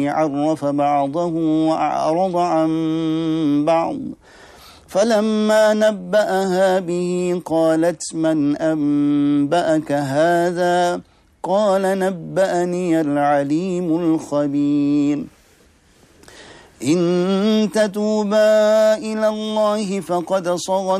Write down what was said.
عرف بعضه وأعرض عن بعض فلما نبأها به قالت من أنبأك هذا قال نبأني العليم الخبير إن تتوبا إلى الله فقد صغت